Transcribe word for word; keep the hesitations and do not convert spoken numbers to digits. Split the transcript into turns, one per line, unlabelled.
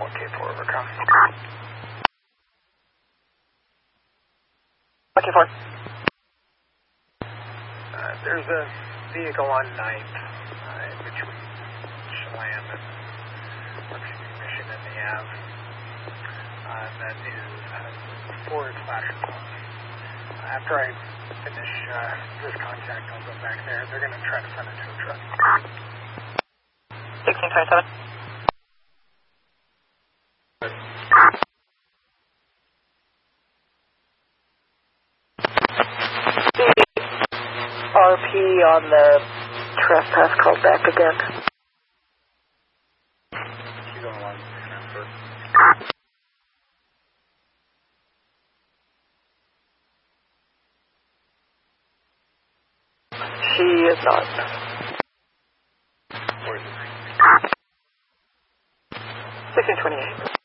one K four, overcome.
one K four.
Uh, there's a vehicle on ninth uh, in between Chelan and Mission and the Ave. Uh, that is uh, forward slash close. Uh, after I finish uh, this contact, I'll go back there. They're going to try to send it to a truck.
sixteen twenty-seven. R P on the trespass called back again.
She's on one transfer.
She is not.
Where's the
sixteen twenty-eight.